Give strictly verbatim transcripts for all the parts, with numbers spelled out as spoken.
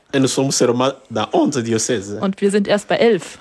Et nous sommes seulement dans onze diocèses. Und wir sind erst bei elf.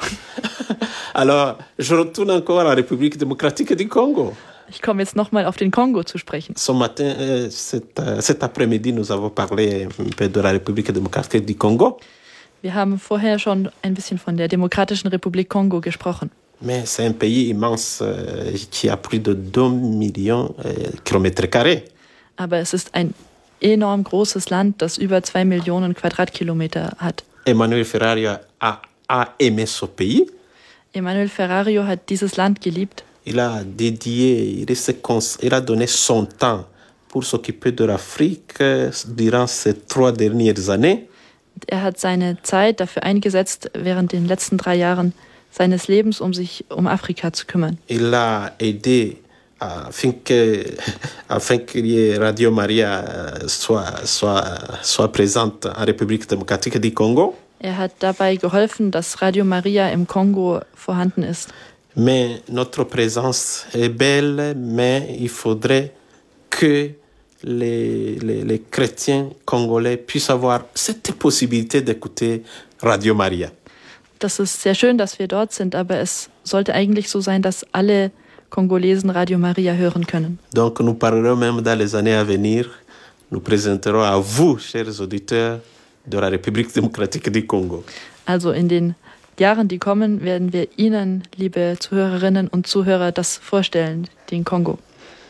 Alors, je retourne encore à la République démocratique du Congo. Ich komme jetzt nochmal auf den Kongo zu sprechen. Ce matin, euh, cet, euh, cet après-midi, nous avons parlé un peu de la République démocratique du Congo. Wir haben vorher schon ein bisschen von der Demokratischen Republik Kongo gesprochen. Mais c'est un pays immense euh, qui a plus de deux millions de euh, kilomètres carrés. Aber es ist ein enorm großes Land, das über zwei Millionen Quadratkilometer hat. Emmanuel Ferrario a, a aimé ce pays. Emmanuel Ferrario hat dieses Land geliebt. Il a dédié, il, s'est cons, il a donné son temps pour s'occuper de l'Afrique durant ces trois dernières années. Er hat seine Zeit dafür eingesetzt, während den letzten drei Jahren seines Lebens, um sich um Afrika zu kümmern. Il a aidé afin que, afin que Radio Maria soit, soit, soit présente en République démocratique du Congo. Er hat dabei geholfen, dass Radio Maria im Kongo vorhanden ist. Mais notre présence est belle, mais il faudrait que les, les, les chrétiens congolais puissent avoir cette possibilité d'écouter Radio Maria. Das ist sehr schön, dass wir dort sind, aber es sollte eigentlich so sein, dass alle Kongolesen Radio Maria hören können. Donc nous parlerons même dans les années à venir, nous présenterons à vous, chers auditeurs de la République démocratique du Congo. Also in den Jahren, die kommen, werden wir Ihnen, liebe Zuhörerinnen und Zuhörer, das vorstellen, den Kongo.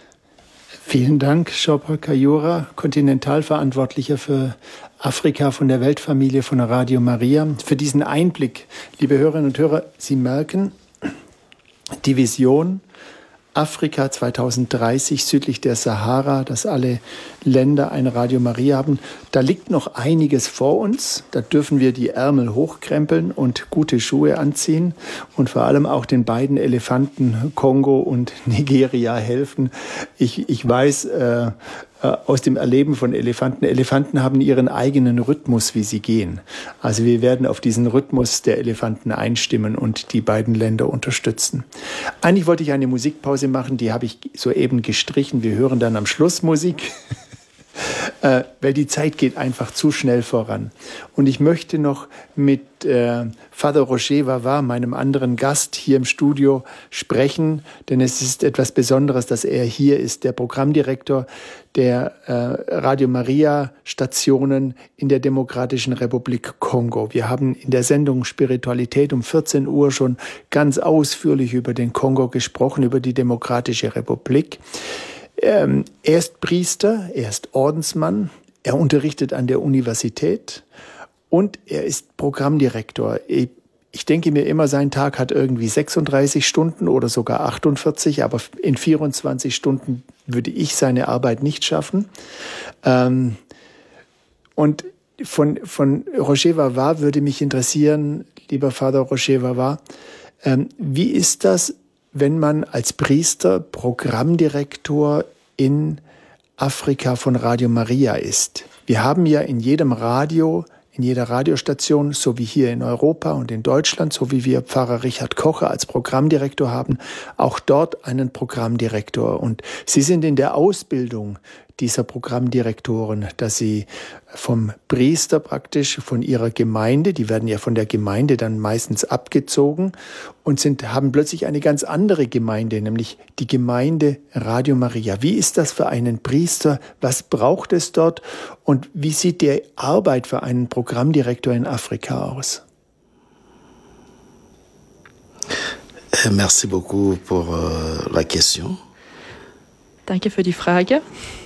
Vielen Dank, Chopra Kayura, Kontinentalverantwortlicher für Afrika von der Weltfamilie von Radio Maria, für diesen Einblick. Liebe Hörerinnen und Hörer, Sie merken, die Vision Afrika zweitausenddreißig südlich der Sahara, dass alle Länder eine Radio Maria haben. Da liegt noch einiges vor uns. Da dürfen wir die Ärmel hochkrempeln und gute Schuhe anziehen und vor allem auch den beiden Elefanten Kongo und Nigeria helfen. Ich, ich weiß äh, aus dem Erleben von Elefanten, Elefanten haben ihren eigenen Rhythmus, wie sie gehen. Also wir werden auf diesen Rhythmus der Elefanten einstimmen und die beiden Länder unterstützen. Eigentlich wollte ich eine Musikpause machen, die habe ich soeben gestrichen. Wir hören dann am Schluss Musik, äh, weil die Zeit geht einfach zu schnell voran. Und ich möchte noch mit äh, Father Roger Vavá, meinem anderen Gast hier im Studio, sprechen, denn es ist etwas Besonderes, dass er hier ist, der Programmdirektor der äh, Radio Maria Stationen in der Demokratischen Republik Kongo. Wir haben in der Sendung Spiritualität um vierzehn Uhr schon ganz ausführlich über den Kongo gesprochen, über die Demokratische Republik. Ähm, er ist Priester, er ist Ordensmann, er unterrichtet an der Universität und er ist Programmdirektor. Ich, ich denke mir immer, sein Tag hat irgendwie sechsunddreißig Stunden oder sogar achtundvierzig, aber in vierundzwanzig Stunden würde ich seine Arbeit nicht schaffen. Ähm, und von, von Roger Vavá würde mich interessieren, lieber Vater Roger Vavá, ähm, wie ist das, wenn man als Priester Programmdirektor in Afrika von Radio Maria ist? Wir haben ja in jedem Radio, in jeder Radiostation, so wie hier in Europa und in Deutschland, so wie wir Pfarrer Richard Kocher als Programmdirektor haben, auch dort einen Programmdirektor. Und Sie sind in der Ausbildung dieser Programmdirektoren, dass sie vom Priester praktisch, von ihrer Gemeinde, die werden ja von der Gemeinde dann meistens abgezogen und sind, haben plötzlich eine ganz andere Gemeinde, nämlich die Gemeinde Radio Maria. Wie ist das für einen Priester? Was braucht es dort? Und wie sieht die Arbeit für einen Programmdirektor in Afrika aus? Merci beaucoup pour euh, la question. Danke für die Frage.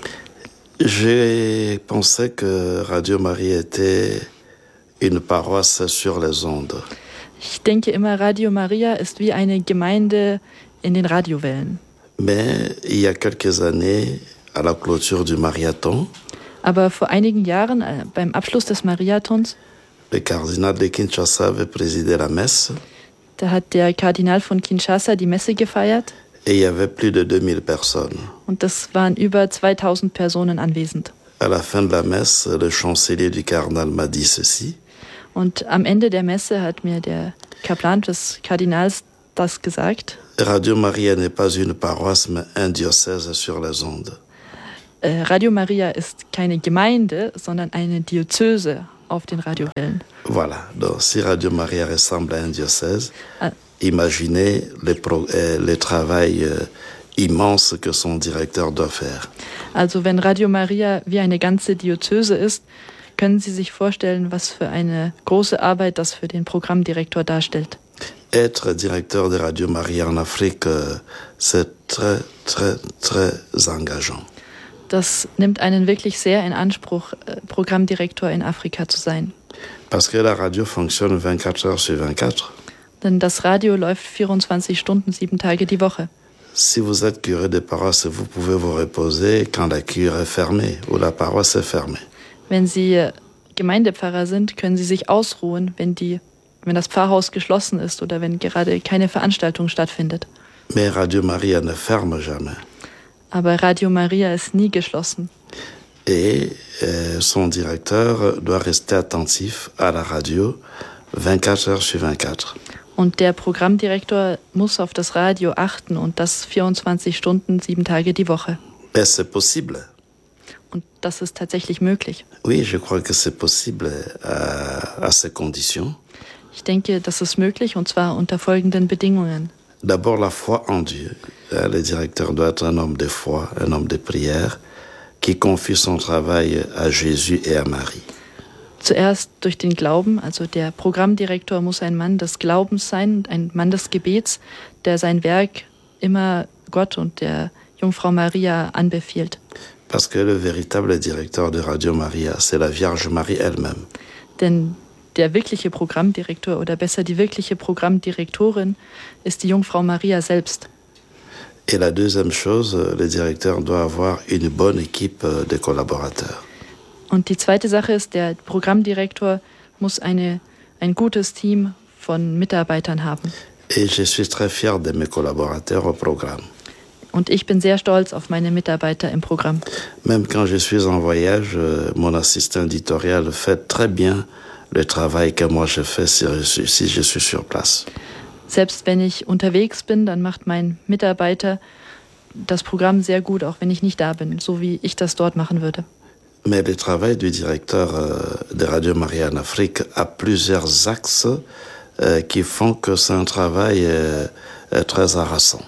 J'ai pensé que Radio Maria était une paroisse sur les ondes. Ich denke immer, Radio Maria ist wie eine Gemeinde in den Radiowellen. Mais il y a quelques années, à la clôture du Mariathon, aber vor einigen Jahren, äh, beim Abschluss des Mariathons, le cardinal de Kinshasa avait présidé la messe. Da hat der Kardinal von Kinshasa die Messe gefeiert. Et il y avait plus de deux mille personnes. Und das waren über zweitausend Personen anwesend. À la fin de la messe, le chancelier du cardinal m'a dit ceci. Und am Ende der Messe hat mir der Kaplan des Kardinals das gesagt. Radio Maria n'est pas une paroisse, mais un diocèse sur les ondes. Radio Maria ist keine Gemeinde, sondern eine Diözese auf den Radiowellen. Voilà, donc si Radio Maria ressemble à un diocèse, Ah. imaginez le, pro, euh, le travail euh, immense que son directeur doit faire. Also wenn Radio Maria wie eine ganze Diözese ist, können Sie sich vorstellen, was für eine große Arbeit das für den Programmdirektor darstellt. Être directeur de Radio Maria en Afrique, euh, c'est très, très, très engageant. Das nimmt einen wirklich sehr in Anspruch, äh, Programmdirektor in Afrika zu sein. Parce que la radio fonctionne vingt-quatre heures sur vingt-quatre. Denn das Radio läuft vierundzwanzig Stunden, sieben Tage die Woche. Si vous êtes curé de paroisse, vous pouvez vous reposer quand la cure est fermée ou la paroisse est fermée. Wenn Sie Gemeindepfarrer sind, können Sie sich ausruhen, wenn, die, wenn das Pfarrhaus geschlossen ist oder wenn gerade keine Veranstaltung stattfindet. Mais Radio Maria ne ferme jamais. Aber Radio Maria ist nie geschlossen. Et euh, son directeur doit rester attentif à la radio vingt-quatre heures sur vingt-quatre. Und der Programmdirektor muss auf das Radio achten und das vierundzwanzig Stunden, sieben Tage die Woche. Et c'est possible. Und das ist tatsächlich möglich. Oui, je crois que c'est possible à, à ces conditions. Ich denke, das ist möglich und zwar unter folgenden Bedingungen. D'abord la foi en Dieu. Le directeur doit être un homme de foi, un homme de prière, qui confie son travail à Jésus et à Marie. Zuerst durch den Glauben, also der Programmdirektor muss ein Mann des Glaubens sein, ein Mann des Gebets, der sein Werk immer Gott und der Jungfrau Maria anbefiehlt. Parce que le véritable directeur de Radio Maria, c'est la Vierge Marie elle-même. Denn der wirkliche Programmdirektor oder besser die wirkliche Programmdirektorin ist die Jungfrau Maria selbst. Et la deuxième chose, le directeur doit avoir une bonne équipe de collaborateurs. Und die zweite Sache ist, der Programmdirektor muss eine, ein gutes Team von Mitarbeitern haben. Et je suis très fier de mes collaborateurs au programme. Und ich bin sehr stolz auf meine Mitarbeiter im Programm. Même quand je suis en voyage, mon assistant éditorial fait très bien le travail que moi je fais si je suis, si je suis sur place. Selbst wenn ich unterwegs bin, dann macht mein Mitarbeiter das Programm sehr gut, auch wenn ich nicht da bin, so wie ich das dort machen würde. Mais le travail du directeur de Radio Maria en Afrique a plusieurs axes qui font que c'est un travail très harassant.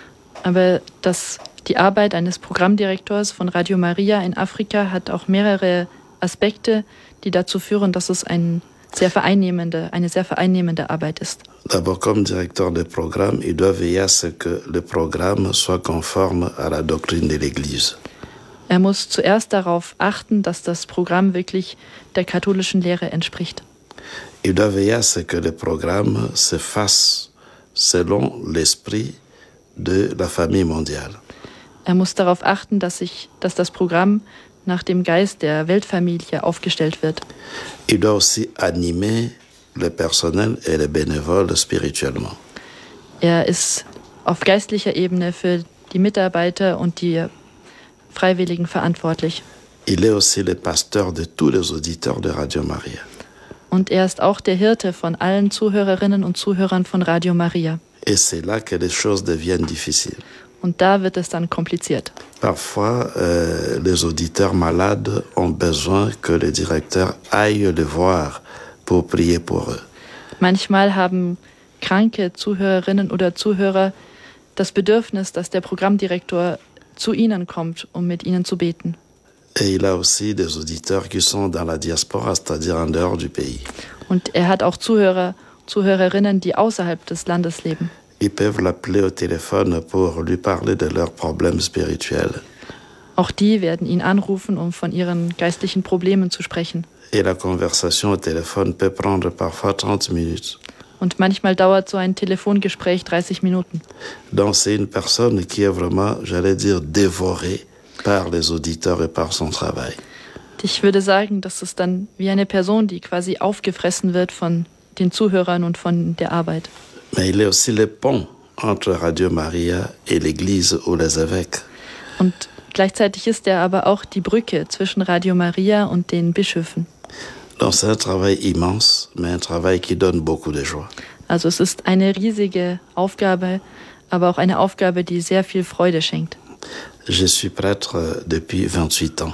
Aber das, die Arbeit eines Programmdirektors von Radio Maria in Afrika hat auch mehrere Aspekte, die dazu führen, dass es ein sehr vereinnehmende, eine sehr vereinnehmende Arbeit ist. D'abord, comme directeur de programme, il doit veiller à ce que le programme soit conforme à la doctrine de l'Église. Er muss zuerst darauf achten, dass das Programm wirklich der katholischen Lehre entspricht. Il doit veiller à ce que le programme se fasse selon l'esprit de la famille mondiale. Er muss darauf achten, dass, sich, dass das Programm nach dem Geist der Weltfamilie aufgestellt wird. Il doit aussi animer le personnel et les bénévoles spirituellement. Er ist auf geistlicher Ebene für die Mitarbeiter und die Freiwilligen verantwortlich. Il est aussi le pasteur de tous les auditeurs de Radio Maria. Und er ist auch der Hirte von allen Zuhörerinnen und Zuhörern von Radio Maria. Et c'est là que les choses deviennent difficiles. Und da wird es dann kompliziert. Parfois, euh, les auditeurs malades ont besoin que le directeur aille les voir pour prier pour eux. Manchmal haben kranke Zuhörerinnen oder Zuhörer das Bedürfnis, dass der Programmdirektor zu ihnen kommt, um mit ihnen zu beten. Et il a aussi des auditeurs qui sont dans la diaspora, c'est-à-dire en dehors du pays. Und er hat auch Zuhörer, Zuhörerinnen, die außerhalb des Landes leben. Ils peuvent l'appeler au téléphone pour lui parler de leurs problèmes spirituels. Auch die werden ihn anrufen, um von ihren geistlichen Problemen zu sprechen. Et la conversation au téléphone peut prendre parfois trente minutes. Und manchmal dauert so ein Telefongespräch dreißig Minuten. Donc c'est une personne qui est vraiment, j'allais dire, dévorée par les auditeurs et par son travail. Ich würde sagen, das ist dann wie eine Person, die quasi aufgefressen wird von den Zuhörern und von der Arbeit. Mais il est aussi le pont entre Radio Maria et l'Église ou les évêques. Und gleichzeitig ist er aber auch die Brücke zwischen Radio Maria und den Bischöfen. Donc c'est un travail immense, mais un travail qui donne beaucoup de joie. Also es ist eine riesige Aufgabe, aber auch eine Aufgabe, die sehr viel Freude schenkt. Je suis prêtre depuis vingt-huit ans.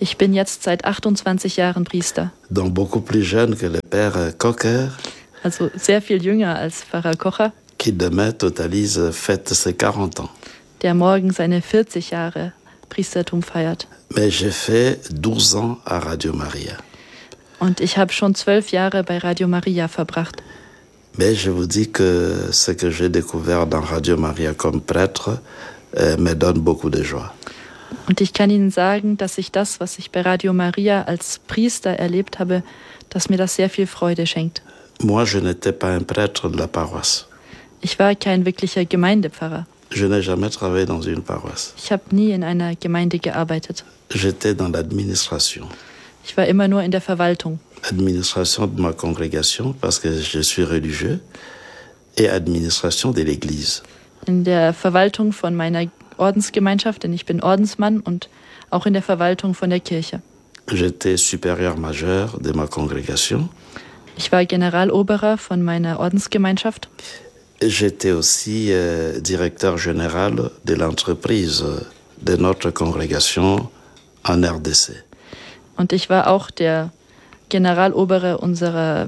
Ich bin jetzt seit achtundzwanzig Jahren Priester. Donc beaucoup plus jeune que le père Cocker. Also sehr viel jünger als Pfarrer Kocher. Qui demain totalise, fête ses quarante ans. Der morgen seine vierzig Jahre Priestertum feiert. Mais j'ai fait douze ans à Radio Maria. Und ich habe schon zwölf Jahre bei Radio Maria verbracht. Mais je vous dis que ce que j'ai découvert dans Radio Maria comme prêtre euh, me donne beaucoup de joie. Und ich kann Ihnen sagen, dass ich das, was ich bei Radio Maria als Priester erlebt habe, dass mir das sehr viel Freude schenkt. Moi, je n'étais pas un prêtre de la paroisse. Ich war kein wirklicher Gemeindepfarrer. Je n'ai jamais travaillé dans une paroisse. Ich habe nie in einer Gemeinde gearbeitet. J'étais dans l'administration. Ich war immer nur in der Verwaltung. Administration de ma congrégation, parce que je suis religieux, et administration de l'église. In der Verwaltung von meiner Ordensgemeinschaft, denn ich bin Ordensmann, und auch in der Verwaltung von der Kirche. J'étais supérieur majeur de ma congrégation. Ich war Generaloberer von meiner Ordensgemeinschaft. J'étais aussi euh, directeur général de l'entreprise de notre congrégation en R D C. Und ich war auch der Generalobere unserer,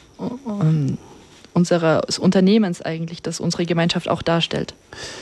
um, unseres Unternehmens eigentlich, das unsere Gemeinschaft auch darstellt.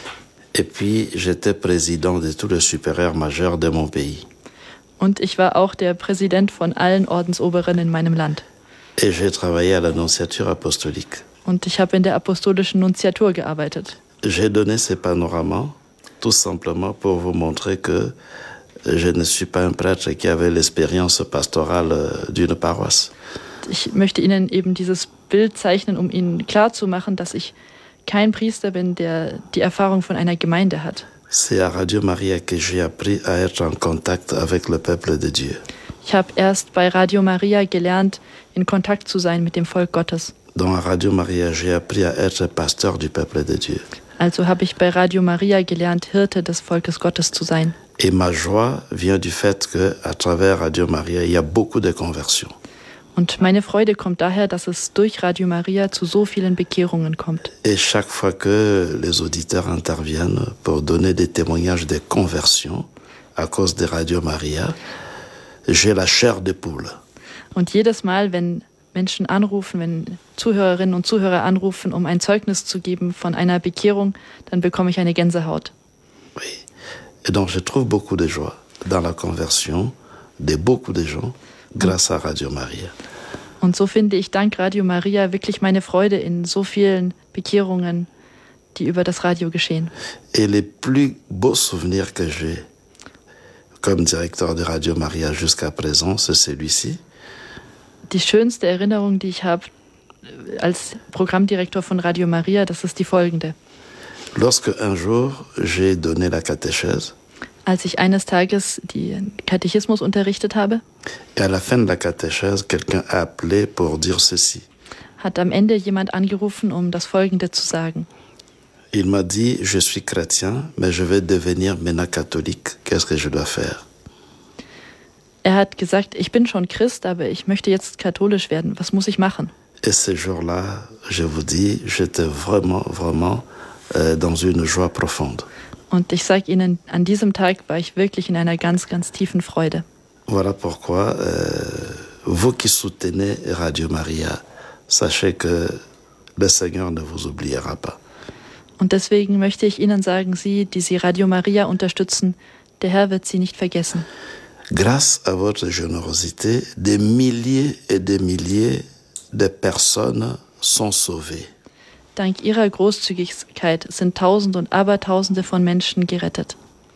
Et puis, j'étais président de tous les supérieurs majeurs de mon pays. Und ich war auch der Präsident von allen Ordensoberen in meinem Land. Et j'ai travaillé à la nonciature apostolique. Und ich habe in der apostolischen Nunziatur gearbeitet. J'ai donné ce panorama tout simplement pour vous montrer que je ne suis pas un prêtre qui avait l'expérience pastorale d'une paroisse. Ich möchte Ihnen eben dieses Bild zeichnen, um Ihnen klarzumachen, dass ich kein Priester bin, der die Erfahrung von einer Gemeinde hat. C'est à Radio Maria que j'ai appris à être en contact avec le peuple de Dieu. Ich habe erst bei Radio Maria gelernt, in Kontakt zu sein mit dem Volk Gottes. Dans Radio Maria, j'ai appris à être pasteur du peuple de Dieu. Also habe ich bei Radio Maria gelernt, Hirte des Volkes Gottes zu sein. Et ma joie vient du fait que, à travers Radio Maria, il y a beaucoup de conversions. Und meine Freude kommt daher, dass es durch Radio Maria zu so vielen Bekehrungen kommt. Et chaque fois que les auditeurs interviennent pour donner des témoignages de conversion à cause de Radio Maria, j'ai la chair de poule. Und jedes Mal, wenn Menschen anrufen, wenn Zuhörerinnen und Zuhörer anrufen, um ein Zeugnis zu geben von einer Bekehrung, dann bekomme ich eine Gänsehaut. Oui. Et donc je trouve beaucoup de joie dans la conversion de beaucoup de gens grâce à Radio Maria. Und so finde ich dank Radio Maria wirklich meine Freude in so vielen Bekehrungen, die über das Radio geschehen. Et les plus beaux souvenirs que j'ai comme directeur de Radio Maria jusqu'à présent, c'est celui-ci. Die schönste Erinnerung, die ich habe als Programmdirektor von Radio Maria, das ist die folgende. Lorsque un jour j'ai donné la catéchèse, Als ich eines Tages den Katechismus unterrichtet habe, et à la fin de la catéchèse, quelqu'un a appelé pour dire ceci. hat am Ende jemand angerufen, um das Folgende zu sagen. Il m'a dit, je suis chrétien, mais je vais devenir maintenant catholique. Qu'est-ce que je dois faire? Er hat gesagt, ich bin schon Christ, aber ich möchte jetzt katholisch werden. Was muss ich machen? Et ce jour-là, je vous dis, j'étais vraiment, vraiment euh, dans une joie profonde. Und ich sage Ihnen, an diesem Tag war ich wirklich in einer ganz, ganz tiefen Freude. Voilà pourquoi, euh, vous qui soutenez Radio Maria, sachez que le Seigneur ne vous oubliera pas. Und deswegen möchte ich Ihnen sagen, Sie, die Sie Radio Maria unterstützen, der Herr wird Sie nicht vergessen. Grâce à votre générosité, des milliers et des milliers de personnes sont sauvées. Dank Ihrer Großzügigkeit sind Tausende und Abertausende von Menschen gerettet.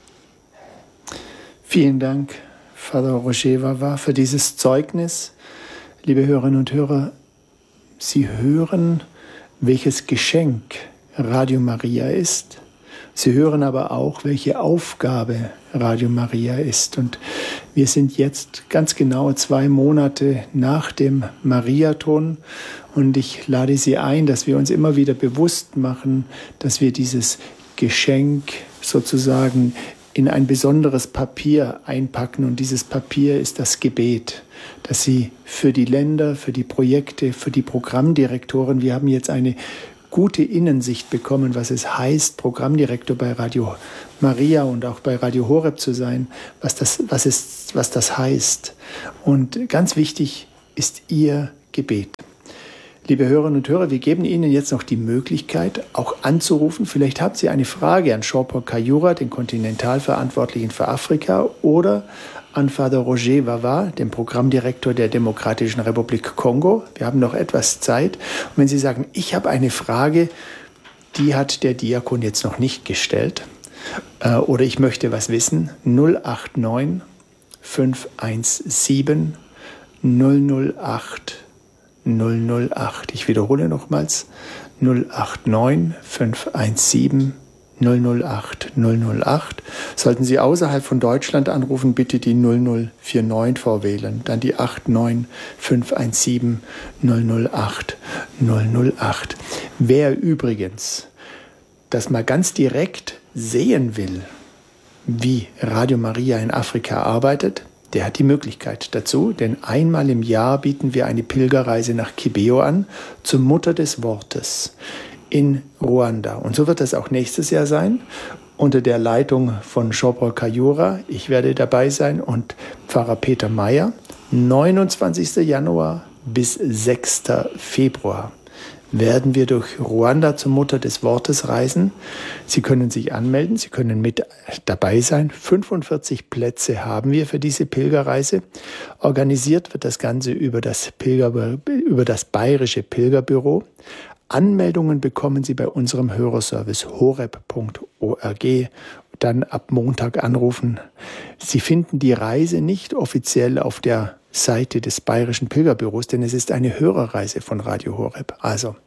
Vielen Dank, Vater Roger Vavá, für dieses Zeugnis. Liebe Hörerinnen und Hörer, Sie hören, welches Geschenk Radio Maria ist. Sie hören aber auch, welche Aufgabe Radio Maria ist. Und wir sind jetzt ganz genau zwei Monate nach dem Mariathon. Und ich lade Sie ein, dass wir uns immer wieder bewusst machen, dass wir dieses Geschenk sozusagen in ein besonderes Papier einpacken. Und dieses Papier ist das Gebet, dass Sie für die Länder, für die Projekte, für die Programmdirektoren, wir haben jetzt eine gute Innensicht bekommen, was es heißt, Programmdirektor bei Radio Maria und auch bei Radio Horeb zu sein, was das, was ist, was das heißt. Und ganz wichtig ist Ihr Gebet. Liebe Hörerinnen und Hörer, wir geben Ihnen jetzt noch die Möglichkeit, auch anzurufen. Vielleicht haben Sie eine Frage an Jean-Paul Kayura, den Kontinentalverantwortlichen für Afrika, oder an Vater Roger Vava, den Programmdirektor der Demokratischen Republik Kongo. Wir haben noch etwas Zeit. Und wenn Sie sagen, ich habe eine Frage, die hat der Diakon jetzt noch nicht gestellt, äh, oder ich möchte was wissen, null acht neun fünf eins sieben null null acht null null acht. Ich wiederhole nochmals, null acht neun fünf eins sieben null null acht null null acht. Sollten Sie außerhalb von Deutschland anrufen, bitte die null null vier neun vorwählen, dann die acht neun fünf eins sieben null null acht null null acht. Wer übrigens das mal ganz direkt sehen will, wie Radio Maria in Afrika arbeitet, der hat die Möglichkeit dazu, denn einmal im Jahr bieten wir eine Pilgerreise nach Kibeho an, zur Mutter des Wortes in Ruanda. Und so wird das auch nächstes Jahr sein, unter der Leitung von Jean-Paul Kayura. Ich werde dabei sein und Pfarrer Peter Meyer, neunundzwanzigsten Januar bis sechsten Februar. Werden wir durch Ruanda zur Mutter des Wortes reisen. Sie können sich anmelden, Sie können mit dabei sein. fünfundvierzig Plätze haben wir für diese Pilgerreise. Organisiert wird das Ganze über das, Pilger, über das Bayerische Pilgerbüro. Anmeldungen bekommen Sie bei unserem Hörerservice horeb punkt org. Dann ab Montag anrufen. Sie finden die Reise nicht offiziell auf der Seite des Bayerischen Pilgerbüros, denn es ist eine Hörerreise von Radio Horeb. Also,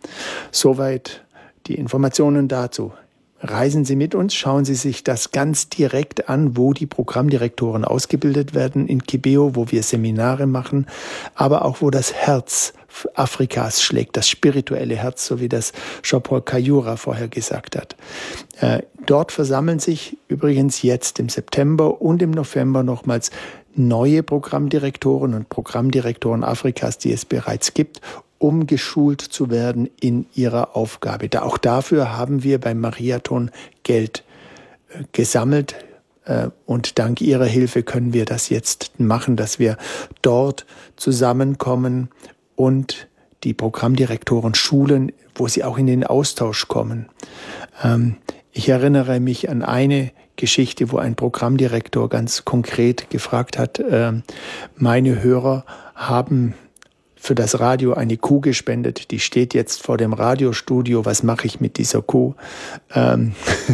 soweit die Informationen dazu. Reisen Sie mit uns, schauen Sie sich das ganz direkt an, wo die Programmdirektoren ausgebildet werden in Kibeho, wo wir Seminare machen, aber auch wo das Herz Afrikas schlägt, das spirituelle Herz, so wie das Jean-Paul Kayura vorher gesagt hat. Äh, dort versammeln sich übrigens jetzt im September und im November nochmals neue Programmdirektoren und Programmdirektoren Afrikas, die es bereits gibt, um geschult zu werden in ihrer Aufgabe. Da, auch dafür haben wir beim Mariathon Geld äh, gesammelt äh, und dank Ihrer Hilfe können wir das jetzt machen, dass wir dort zusammenkommen und die Programmdirektoren schulen, wo sie auch in den Austausch kommen. Ähm, ich erinnere mich an eine Geschichte, wo ein Programmdirektor ganz konkret gefragt hat, äh, meine Hörer haben für das Radio eine Kuh gespendet, die steht jetzt vor dem Radiostudio, was mache ich mit dieser Kuh? Ähm,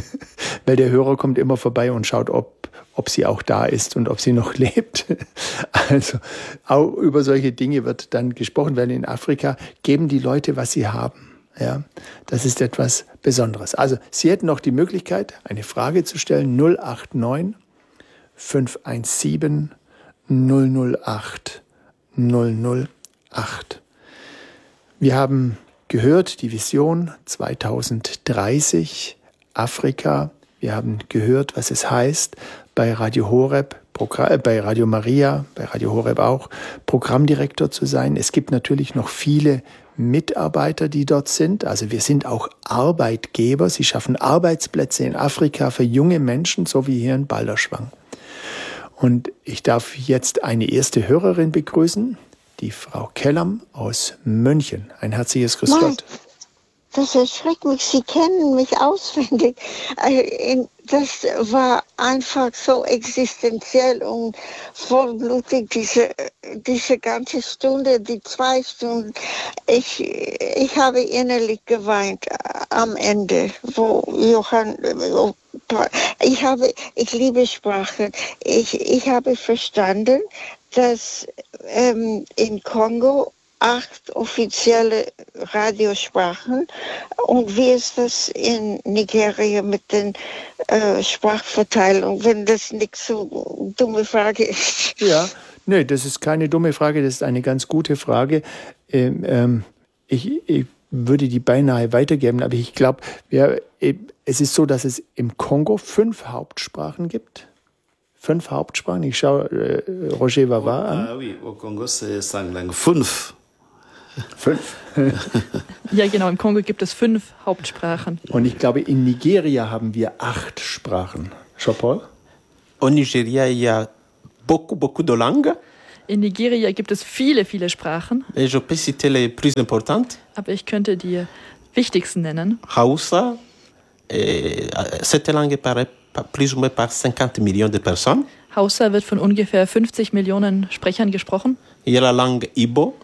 weil der Hörer kommt immer vorbei und schaut, ob, ob sie auch da ist und ob sie noch lebt. Also auch über solche Dinge wird dann gesprochen, weil in Afrika geben die Leute, was sie haben. Ja, das ist etwas Besonderes. Also Sie hätten noch die Möglichkeit, eine Frage zu stellen, null acht neun fünf eins sieben null null acht null null acht. Wir haben gehört, die Vision zweitausenddreißig, Afrika. Wir haben gehört, was es heißt, bei Radio Horeb, bei Radio Maria, bei Radio Horeb auch, Programmdirektor zu sein. Es gibt natürlich noch viele Mitarbeiter, die dort sind. Also wir sind auch Arbeitgeber. Sie schaffen Arbeitsplätze in Afrika für junge Menschen, so wie hier in Balderschwang. Und ich darf jetzt eine erste Hörerin begrüßen, die Frau Kellam aus München. Ein herzliches Grüß Gott. Das erschreckt mich. Sie kennen mich auswendig. Das war einfach so existenziell und vollblutig, diese, diese ganze Stunde, die zwei Stunden. Ich, ich habe innerlich geweint am Ende, wo Johann, ich habe, ich liebe Sprachen. Ich, ich habe verstanden, dass ähm, in Kongo acht offizielle Radiosprachen. Und wie ist das in Nigeria mit den äh, Sprachverteilungen, wenn das nicht so dumme Frage ist? Ja, nee, das ist keine dumme Frage, das ist eine ganz gute Frage. Ähm, ähm, ich, ich würde die beinahe weitergeben, aber ich glaube, es ist so, dass es im Kongo fünf Hauptsprachen gibt. Fünf Hauptsprachen. Ich schaue äh, Roger Vava an. Ah oui, au Congo c'est cinq langues. Fünf. Fünf. Ja, genau. Im Kongo gibt es fünf Hauptsprachen. Und ich glaube, in Nigeria haben wir acht Sprachen. Jean-Paul? Au Nigeria, il y a beaucoup, beaucoup de langues. In Nigeria gibt es viele, viele Sprachen. Et je peux citer les plus importantes. Aber ich könnte die wichtigsten nennen. Hausa, et cette langue paraît plus ou moins par cinquante millions de personnes. Hausa wird von ungefähr fünfzig Millionen Sprechern gesprochen. Il y a la langue Ibo.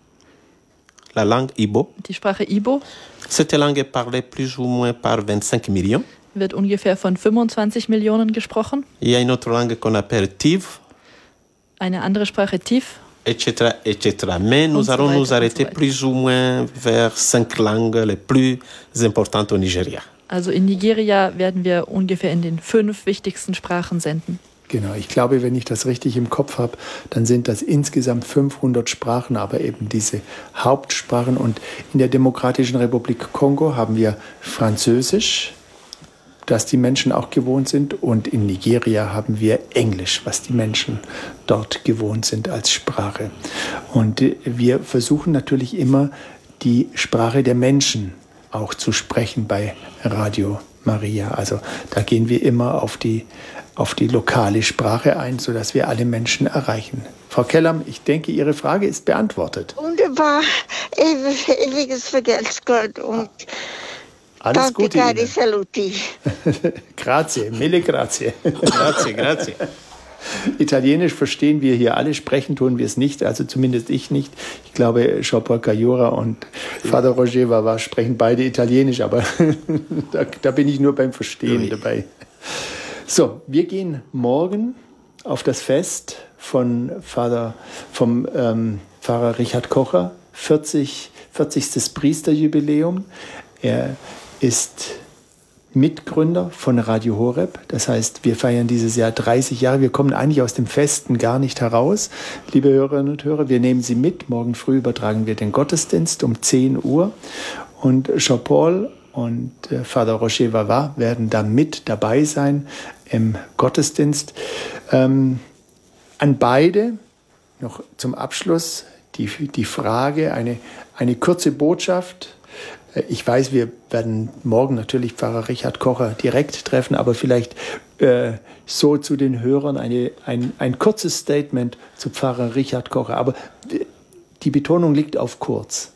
La langue Ibo. Die Sprache Ibo. Cette langue est parlée plus ou moins par vingt-cinq millions. Wird ungefähr von fünfundzwanzig Millionen gesprochen. Il y a une autre langue qu'on appelle Tiv. Eine andere Sprache Tiv. Etc., et cetera. Mais nous so allons weiter, nous arrêter so plus ou moins vers cinq langues les plus importantes au Nigeria. Also in Nigeria werden wir ungefähr in den fünf wichtigsten Sprachen senden. Genau, ich glaube, wenn ich das richtig im Kopf habe, dann sind das insgesamt fünfhundert Sprachen, aber eben diese Hauptsprachen. Und in der Demokratischen Republik Kongo haben wir Französisch, das die Menschen auch gewohnt sind. Und in Nigeria haben wir Englisch, was die Menschen dort gewohnt sind als Sprache. Und wir versuchen natürlich immer, die Sprache der Menschen auch zu sprechen bei Radio Maria. Also da gehen wir immer auf die, auf die lokale Sprache ein, sodass wir alle Menschen erreichen. Frau Kellam, ich denke, Ihre Frage ist beantwortet. Wunderbar, Ewig, ewiges Vergelt's Gott und Alles tanti Gute cari Ihnen. saluti. Grazie, mille grazie. Grazie, grazie. Italienisch verstehen wir hier alle, sprechen tun wir es nicht, also zumindest ich nicht. Ich glaube, Jean-Paul Caiora und Vater Roger Vava sprechen beide Italienisch, aber da, da bin ich nur beim Verstehen Oui. dabei. So, wir gehen morgen auf das Fest von Vater, vom ähm, Pfarrer Richard Kocher, vierzig, vierzigstes Priesterjubiläum. Er ist Mitgründer von Radio Horeb. Das heißt, wir feiern dieses Jahr dreißig Jahre. Wir kommen eigentlich aus dem Festen gar nicht heraus. Liebe Hörerinnen und Hörer, wir nehmen Sie mit. Morgen früh übertragen wir den Gottesdienst um zehn Uhr. Und Jean-Paul und äh, Vater Roger Vava werden da mit dabei sein im Gottesdienst. Ähm, an beide noch zum Abschluss die, die Frage, eine, eine kurze Botschaft. Ich weiß, wir werden morgen natürlich Pfarrer Richard Kocher direkt treffen, aber vielleicht äh, so zu den Hörern eine, ein, ein kurzes Statement zu Pfarrer Richard Kocher. Aber die Betonung liegt auf kurz.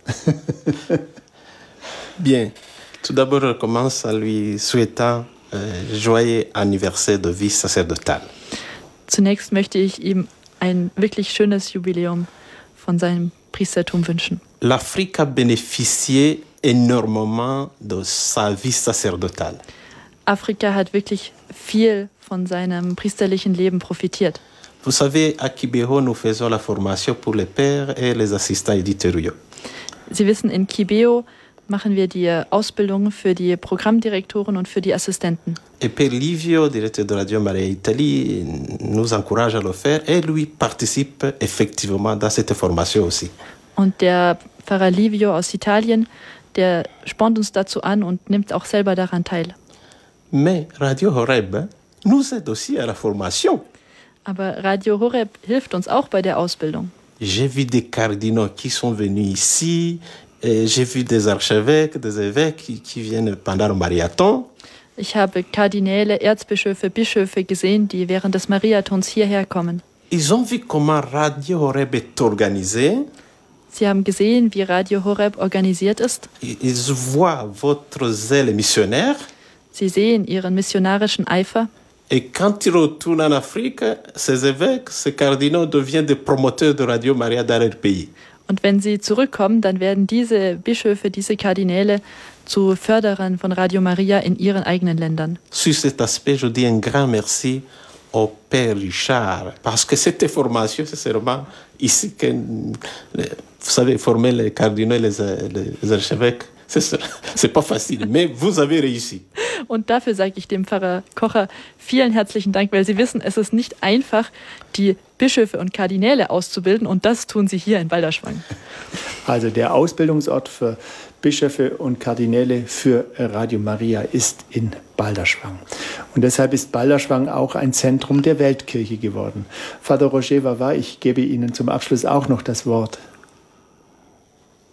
Bien. Tout d'abord, je commence en lui souhaitant euh, joyeux anniversaire de vie sacerdotale. Zunächst möchte ich ihm ein wirklich schönes Jubiläum von seinem Priestertum wünschen. L'Afrique a bénéficié énormément de sa vie sacerdotale. Afrika hat wirklich viel von seinem priesterlichen Leben profitiert. Vous savez, à Kibeho, nous faisons la formation pour les pères et les assistants éditoriaux. Sie wissen, in Kibeo machen wir die Ausbildung für die Programmdirektoren und für die Assistenten. Et Père Livio, directeur de Radio Maria Italie, nous encourage à le faire et lui participe effectivement dans cette formation aussi. Und der Pfarrer Livio aus Italien, der spornt uns dazu an und nimmt auch selber daran teil. Mais Radio Horeb nous aide aussi à la formation. Aber Radio Horeb hilft uns auch bei der Ausbildung. J'ai vu des cardinaux qui sont venus ici, et j'ai vu des archevêques, des évêques qui, qui viennent pendant le Mariathon. Ich habe Kardinäle, Erzbischöfe, Bischöfe gesehen, die während des Mariathons hierher kommen. Ils ont vu comment Radio Horeb est organisé. Sie haben gesehen, wie Radio Horeb organisiert ist. Ils voient votre zèle missionnaire. Sie sehen ihren missionarischen Eifer. Et quand ils retournent en Afrique, ces évêques, ces cardinaux deviennent des promoteurs de Radio Maria dans leur pays. Und wenn sie zurückkommen, dann werden diese Bischöfe, diese Kardinäle zu Förderern von Radio Maria in ihren eigenen Ländern. Sur cet aspect, je dis un grand merci au Père Richard, parce que cette formation, c'est seulement ici que, vous savez, former les cardinaux et les, les, les archevêques, c'est, c'est pas facile, mais vous avez réussi. Und dafür sage ich dem Pfarrer Kocher vielen herzlichen Dank, weil Sie wissen, es ist nicht einfach, die Bischöfe und Kardinäle auszubilden, und das tun Sie hier in Balderschwang. Also der Ausbildungsort für Bischöfe und Kardinäle für Radio Maria ist in Balderschwang. Und deshalb ist Balderschwang auch ein Zentrum der Weltkirche geworden. Vater Roger Vava, ich gebe Ihnen zum Abschluss auch noch das Wort.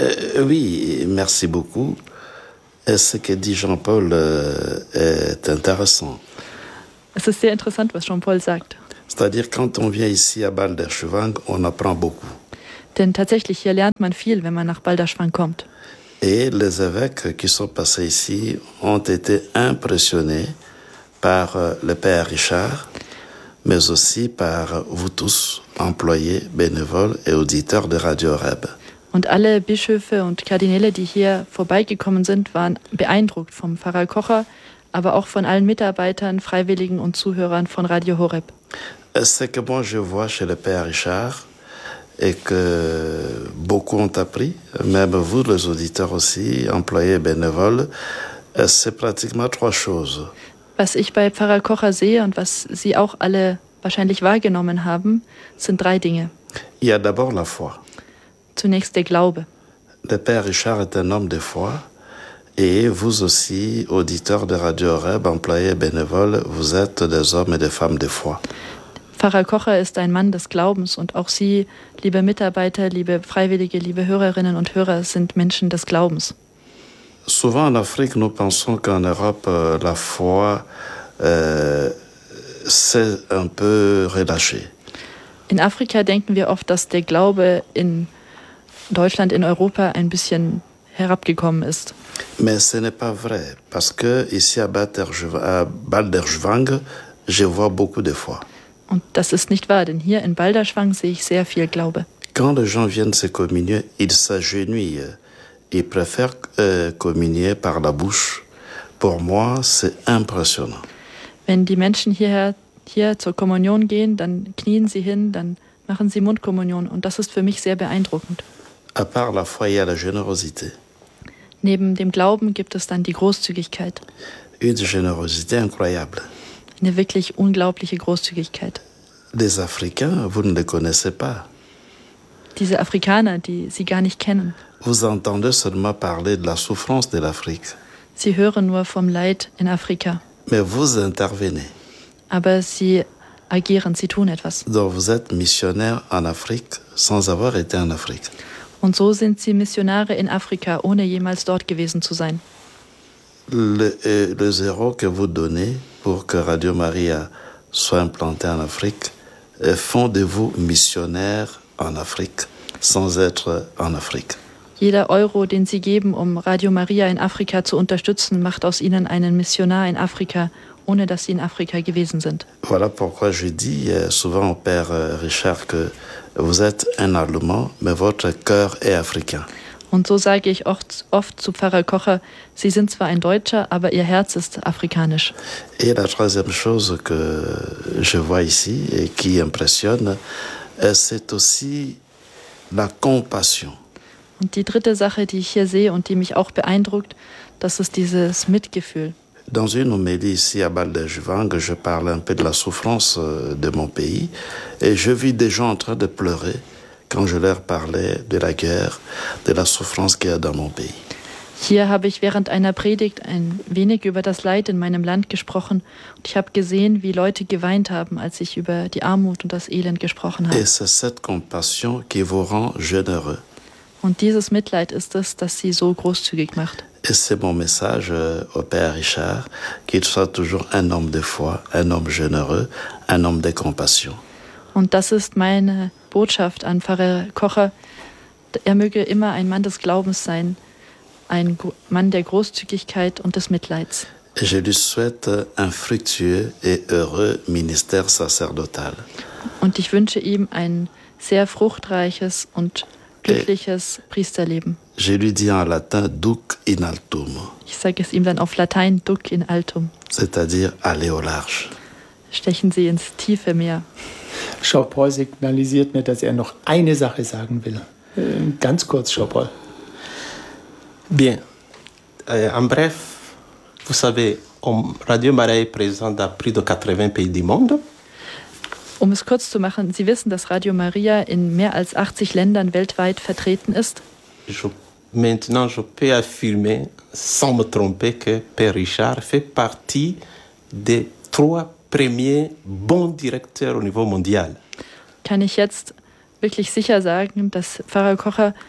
Euh, oui, merci beaucoup. Et ce que dit Jean-Paul euh, est intéressant. Es ist sehr interessant, was Jean-Paul sagt. C'est-à-dire, quand on vient ici à Balderschwang, on apprend beaucoup. Denn tatsächlich, hier lernt man viel, wenn man nach Balderschwang kommt. Et les évêques qui sont passés ici ont été impressionnés par euh, le Père Richard, mais aussi par vous tous, employés, bénévoles et auditeurs de Radio Horeb. Und alle Bischöfe und Kardinäle, die hier vorbeigekommen sind, waren beeindruckt vom Pfarrer Kocher, aber auch von allen Mitarbeitern, Freiwilligen und Zuhörern von Radio Horeb. Ce que moi je vois chez le Père Richard et que beaucoup ont appris, même vous les auditeurs aussi, employés, bénévoles, c'est pratiquement trois choses. Was ich bei Pfarrer Kocher sehe und was Sie auch alle wahrscheinlich wahrgenommen haben, sind drei Dinge. Il y a d'abord la foi. Zunächst der Glaube. Le Père Richard est un homme de foi et vous aussi, auditeurs de Radio Horeb, employés, bénévoles, vous êtes des hommes et des femmes de foi. Pfarrer Kocher ist ein Mann des Glaubens und auch Sie, liebe Mitarbeiter, liebe Freiwillige, liebe Hörerinnen und Hörer, sind Menschen des Glaubens. Souvent en Afrique, nous pensons qu'en Europe, la foi, euh, c'est un peu relâché. In Afrika denken wir oft, dass der Glaube in Deutschland, in Europa ein bisschen herabgekommen ist. Mais ce n'est pas vrai, parce que ici à Balderschwang, je vois beaucoup de foi. Und das ist nicht wahr, denn hier in Balderschwang sehe ich sehr viel Glaube. Quand les gens viennent se communier, ils s'agenouillent. Ils préfèrent euh, communier par la bouche. Pour moi, c'est impressionnant. Wenn die Menschen hierher, hier zur Kommunion gehen, dann knien sie hin, dann machen sie Mundkommunion. Und das ist für mich sehr beeindruckend. À part la foi, il y a la générosité. Neben dem Glauben gibt es dann die Großzügigkeit. Une générosité incroyable. Eine wirklich unglaubliche Großzügigkeit. Les Africains, vous ne les connaissez pas. Diese Afrikaner, die Sie gar nicht kennen. Vous entendez seulement parler de la souffrance de l'Afrique. Sie hören nur vom Leid in Afrika. Mais vous intervenez. Aber Sie agieren, Sie tun etwas. Donc vous êtes missionnaire en Afrique sans avoir été en Afrique. Und so sind Sie Missionare in Afrika, ohne jemals dort gewesen zu sein. Le, le zéro que vous donnez pour que Radio Maria soit implantée en Afrique font de vous missionnaires en Afrique sans être en Afrique. Jeder Euro, den Sie geben, um Radio Maria in Afrika zu unterstützen, macht aus Ihnen einen Missionar in Afrika, ohne dass Sie in Afrika gewesen sind. Voilà pourquoi je dis souvent au Père Richard que vous êtes un Allemand, mais votre cœur est africain. Und so sage ich oft, oft zu Pfarrer Kocher, Sie sind zwar ein Deutscher, aber Ihr Herz ist afrikanisch. Et la troisième chose que je vois ici et qui impressionne, c'est aussi la compassion. Und die dritte Sache, die ich hier sehe und die mich auch beeindruckt, das ist dieses Mitgefühl. Dans une homélie ici à Balderschwang, je parle un peu de la souffrance de mon pays et je vis des gens en train de pleurer quand je leur parlais de la guerre, de la souffrance qu'il y a dans mon pays. Hier habe ich während einer Predigt ein wenig über das Leid in meinem Land gesprochen und ich habe gesehen, wie Leute geweint haben, als ich über die Armut und das Elend gesprochen habe. Et c'est cette compassion qui vous rend généreux. Und dieses Mitleid ist es, das sie so großzügig macht. Et c'est mon message au Père Richard, qu'il soit toujours un homme de foi, un homme généreux, un homme de compassion. Und das ist meine Botschaft an Pfarrer Kocher. Er möge immer ein Mann des Glaubens sein, ein Mann der Großzügigkeit und des Mitleids. Je lui souhaite un fructueux et heureux ministère sacerdotal. Und ich wünsche ihm ein sehr fruchtreiches und glückliches et Priesterleben. Je lui dis en latin duc in altum. Ich sage es ihm dann auf Latein duc in altum. C'est-à-dire aller au large. Stechen Sie ins tiefe Meer. Jean-Paul signalisiert mir, dass er noch eine Sache sagen will. Ganz kurz, Jean-Paul. Bien. Euh, en bref, vous savez, on, Radio Maria est présent dans plus de quatre-vingts pays du monde. Um es kurz zu machen, Sie wissen, dass Radio Maria in mehr als achtzig Ländern weltweit vertreten ist. Je, maintenant, je peux affirmer, sans me tromper, que Père Richard fait partie des trois premiers bons directeurs au niveau mondial. Kann ich jetzt wirklich sicher sagen, dass Pfarrer Kocher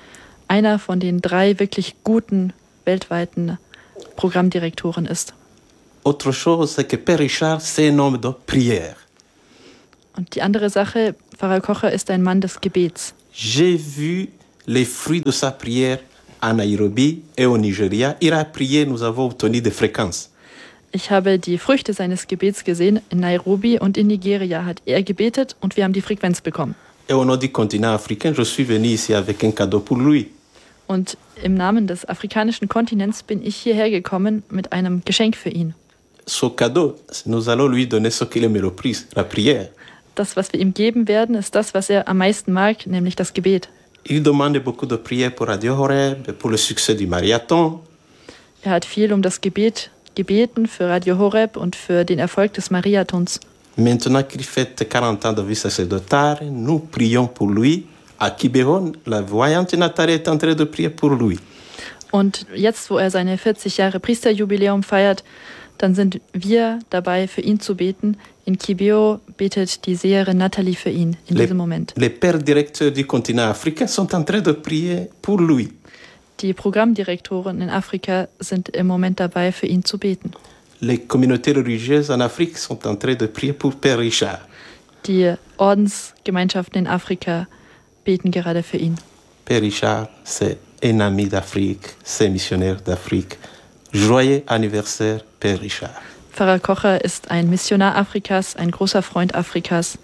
einer von den drei wirklich guten weltweiten Programmdirektoren ist. Autre chose, c'est que Père Richard, c'est un homme de prière. Und die andere Sache, Pfarrer Kocher ist ein Mann des Gebets. J'ai vu les fruits de sa prière à Nairobi et au Nigeria. Il a prié, nous avons obtenu des fréquences. Ich habe die Früchte seines Gebets gesehen. In Nairobi und in Nigeria hat er gebetet und wir haben die Frequenz bekommen. Et au nom du continent africain, je suis venu ici avec un cadeau pour lui. Und im Namen des afrikanischen Kontinents bin ich hierher gekommen mit einem Geschenk für ihn. Ce cadeau, nous allons lui donner ce qu'il aime le plus, la prière. Das, was wir ihm geben werden, ist das, was er am meisten mag, nämlich das Gebet. Il demande beaucoup de prières pour Radio Horeb, pour le succès du Marathon. Er hat viel um das Gebet gebeten für Radio Horeb und für den Erfolg des Mariathons. Maintenant qu'il fête quarante ans de vie sacerdotale, nous prions pour lui. À Quiberon, la voyante Nathalie est en train de prier pour lui. Und jetzt, wo er seine vierzig Jahre Priesterjubiläum feiert, dann sind wir dabei, für ihn zu beten. In Kibeo betet die Seherin Nathalie für ihn in les, diesem Moment. Les pères directeurs du continent africain sont en train de prier pour lui. Die Programmdirektoren in Afrika sind im Moment dabei, für ihn zu beten. Les communautés religieuses en Afrique sont en train de prier pour Père Richard. Die Ordensgemeinschaften in Afrika beten gerade für ihn. Père Richard, c'est un ami d'Afrique, c'est missionnaire d'Afrique. Joyeux anniversaire, Père Richard. Pfarrer Kocher ist ein Missionar Afrikas, ein großer Freund Afrikas.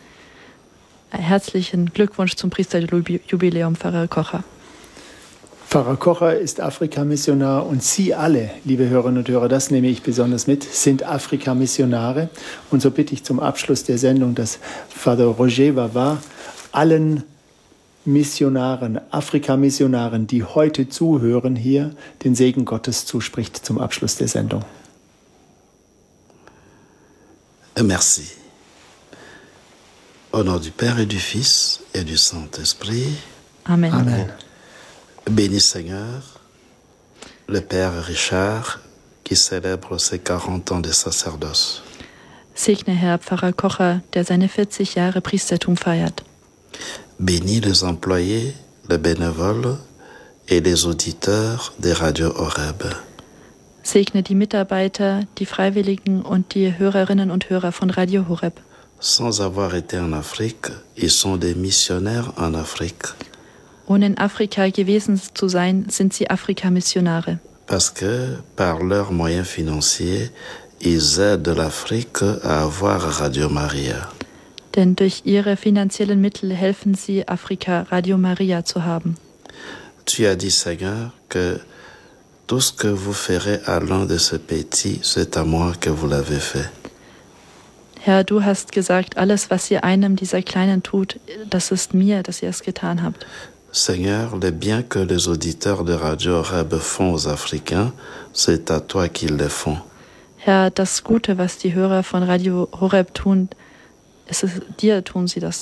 Herzlichen Glückwunsch zum Priesterjubiläum, Pfarrer Kocher. Pfarrer Kocher ist Afrika-Missionar und Sie alle, liebe Hörerinnen und Hörer, das nehme ich besonders mit, sind Afrika-Missionare. Und so bitte ich zum Abschluss der Sendung, dass Father Roger Vavá allen Missionaren, Afrika-Missionaren, die heute zuhören, hier den Segen Gottes zuspricht zum Abschluss der Sendung. Merci. Au nom du Père et du Fils et du Saint-Esprit. Amen. Amen. Béni Seigneur, le Père Richard, qui célèbre ses quarante ans de sacerdoce. Segne Herr Pfarrer Kocher, der seine vierzig Jahre Priestertum feiert. Bénis les employés, les bénévoles et les auditeurs des radios Horeb. Segne die Mitarbeiter, die Freiwilligen und die Hörerinnen und Hörer von Radio Horeb. Sans avoir été en Afrique, ils sont des missionnaires en Afrique. Ohne in Afrika gewesen zu sein, sind sie Afrika-Missionare. Parce que par leurs moyens financiers, ils aident l'Afrique à avoir Radio Maria. Denn durch ihre finanziellen Mittel helfen sie Afrika, Radio Maria zu haben. Tu as dit, Seigneur, que tout ce que vous ferez à l'un de ces petits, c'est à moi que vous l'avez fait. Herr, du hast gesagt, alles, was ihr einem dieser Kleinen tut, das ist mir, dass ihr es getan habt. Seigneur, les biens que les auditeurs de Radio Horeb font aux Africains, c'est à toi qu'ils les font. Herr, das Gute, was die Hörer von Radio Horeb tun, es ist dir, tun sie das.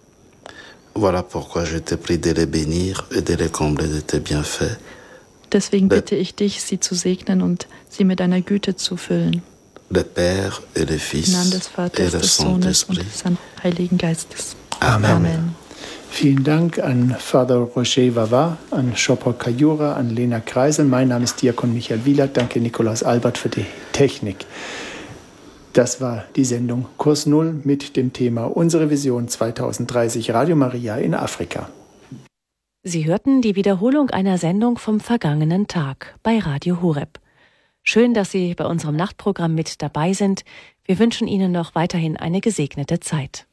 Voilà pourquoi je te prie de les bénir et de les combler de tes bienfaits. Deswegen bitte ich dich, sie zu segnen und sie mit deiner Güte zu füllen. Le Père et le Fils Im Namen des et Vaters, le des Sohnes und Saint-Esprit. des Heiligen Geistes. Amen. Amen. Vielen Dank an Father Roger Vavá, an Chopper Kayura, an Lena Kreisel. Mein Name ist Diakon Michael Wielert. Danke Nikolaus Albert für die Technik. Das war die Sendung Kurs Null mit dem Thema Unsere Vision zweitausenddreißig Radio Maria in Afrika. Sie hörten die Wiederholung einer Sendung vom vergangenen Tag bei Radio Horeb. Schön, dass Sie bei unserem Nachtprogramm mit dabei sind. Wir wünschen Ihnen noch weiterhin eine gesegnete Zeit.